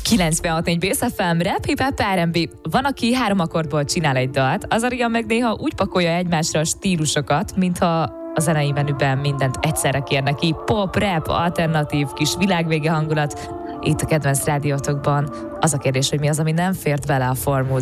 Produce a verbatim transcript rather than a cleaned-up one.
kilencvenhat négy Bész ef em, rap, hip-hop, er and bé. Van, aki három akkordból csinál egy dalt, az Aria meg néha úgy pakolja egymásra a stílusokat, mintha a zenei menüben mindent egyszerre kér neki. Pop, rap, alternatív, kis világvége hangulat. Itt a kedvenc rádiótokban az a kérdés, hogy mi az, ami nem fért bele a formul